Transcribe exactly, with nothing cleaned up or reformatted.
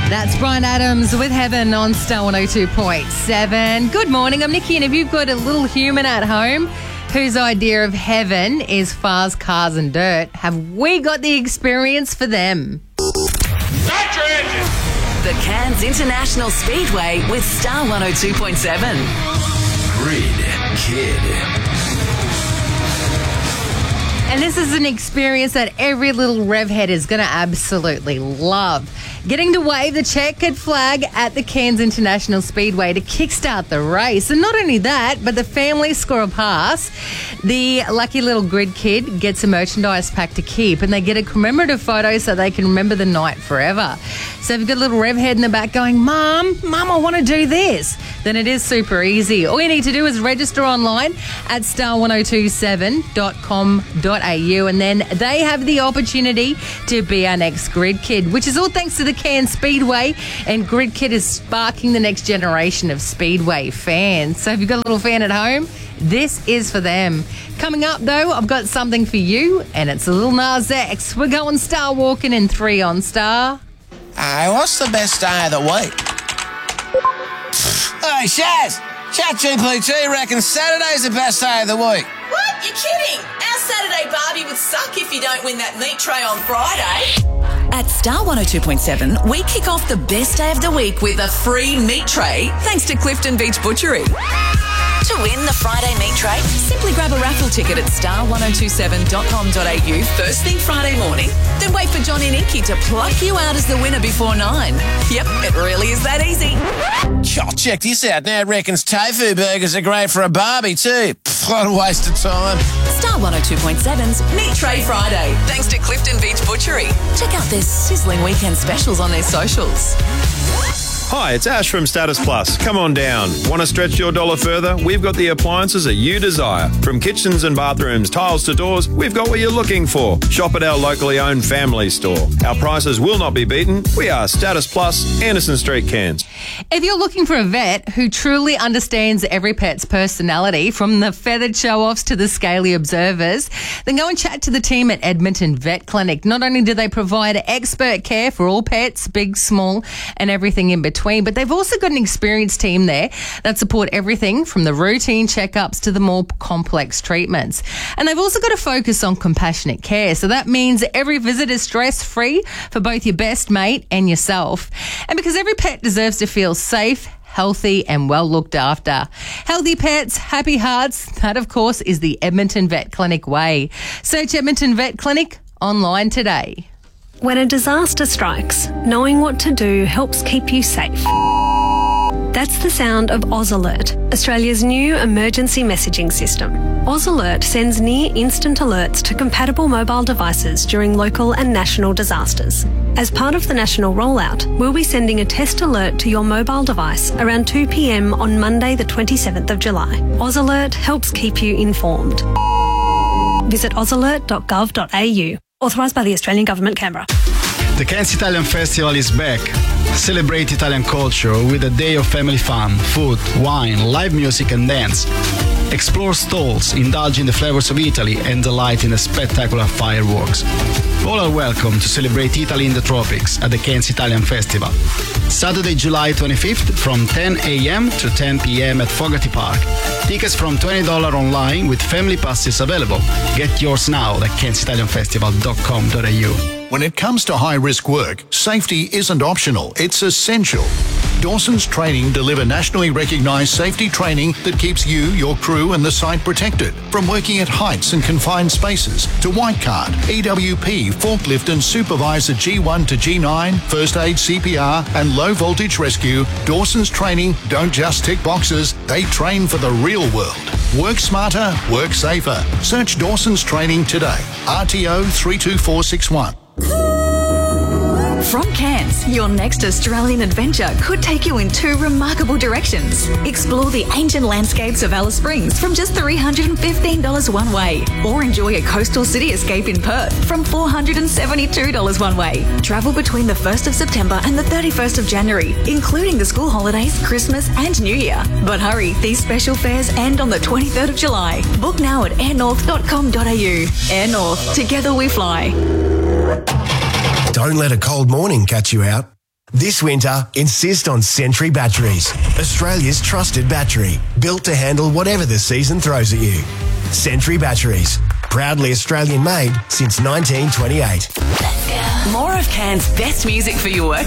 That's Bryan Adams with Heaven on Star one oh two point seven. Good morning, I'm Nikki, and if you've got a little human at home whose idea of heaven is fars, cars and dirt, have we got the experience for them? Start your engine! The Cairns International Speedway with Star one oh two point seven. Grid Kid. And this is an experience that every little rev head is going to absolutely love. Getting to wave the checkered flag at the Cairns International Speedway to kickstart the race. And not only that, but the family score a pass. The lucky little grid kid gets a merchandise pack to keep, and they get a commemorative photo so they can remember the night forever. So if you've got a little rev head in the back going, Mum, Mum, I want to do this, then it is super easy. All you need to do is register online at star one oh two seven dot com dot a u, and then they have the opportunity to be our next grid kid, which is all thanks to the Cairns Speedway, and Grid Kid is sparking the next generation of Speedway fans. So if you've got a little fan at home, this is for them. Coming up though, I've got something for you, and it's a little Nas X. We're going Star Walking in three on Star. Hey, what's the best day of the week? Hey, Shaz, ChatGPT reckons Saturday's the best day of the week. What? You're kidding? Our Saturday Barbie would suck if you don't win that meat tray on Friday. At Star one oh two point seven, we kick off the best day of the week with a free meat tray thanks to Clifton Beach Butchery. To win the Friday meat tray, simply grab a raffle ticket at star one oh two seven dot com dot a u first thing Friday morning, then wait for Johnny and Inky to pluck you out as the winner before nine. Yep, it really is that easy. Oh, check this out. Now it reckons tofu burgers are great for a Barbie too. Pff, what a waste of time. Star one oh two point seven's Meat Tray Friday, thanks to Clifton Beach Butchery. Check out their sizzling weekend specials on their socials. Hi, it's Ash from Status Plus. Come on down. Want to stretch your dollar further? We've got the appliances that you desire. From kitchens and bathrooms, tiles to doors, we've got what you're looking for. Shop at our locally owned family store. Our prices will not be beaten. We are Status Plus, Anderson Street, Cairns. If you're looking for a vet who truly understands every pet's personality, from the feathered show-offs to the scaly observers, then go and chat to the team at Edmonton Vet Clinic. Not only do they provide expert care for all pets, big, small, and everything in between, but they've also got an experienced team there that support everything from the routine checkups to the more complex treatments. And they've also got a focus on compassionate care. So that means every visit is stress-free for both your best mate and yourself. And because every pet deserves to feel safe, healthy and well looked after. Healthy pets, happy hearts. That, of course, is the Edmonton Vet Clinic way. Search Edmonton Vet Clinic online today. When a disaster strikes, knowing what to do helps keep you safe. That's the sound of Oz Alert, Australia's new emergency messaging system. Oz Alert sends near-instant alerts to compatible mobile devices during local and national disasters. As part of the national rollout, we'll be sending a test alert to your mobile device around two p m on Monday the twenty-seventh of July. Oz Alert helps keep you informed. Visit oz alert dot gov dot a u. Authorised by the Australian Government, Canberra. The Cairns Italian Festival is back. Celebrate Italian culture with a day of family fun, food, wine, live music and dance. Explore stalls, indulge in the flavors of Italy and delight in the spectacular fireworks. All are welcome to celebrate Italy in the tropics at the Cairns Italian Festival. Saturday, July twenty-fifth from ten a m to ten p m at Fogarty Park. Tickets from twenty dollars online with family passes available. Get yours now at cairns italian festival dot com dot a u. When it comes to high-risk work, safety isn't optional, it's essential. Dawson's Training deliver nationally recognised safety training that keeps you, your crew and the site protected. From working at heights and confined spaces to white card, E W P, forklift and supervisor G one to G nine, first aid, C P R and low voltage rescue, Dawson's Training don't just tick boxes, they train for the real world. Work smarter, work safer. Search Dawson's Training today. R T O three two four six one. From Cairns, your next Australian adventure could take you in two remarkable directions. Explore the ancient landscapes of Alice Springs from just three hundred fifteen dollars one way, or enjoy a coastal city escape in Perth from four hundred seventy-two dollars one way. Travel between the first of September and the thirty-first of January, including the school holidays, Christmas and New Year. But hurry, these special fares end on the twenty-third of July. Book now at air north dot com dot a u. Air North, together we fly. Don't let a cold morning catch you out. This winter, insist on Sentry Batteries, Australia's trusted battery, built to handle whatever the season throws at you. Sentry Batteries, proudly Australian made since nineteen twenty-eight. More of Cairns' best music for your work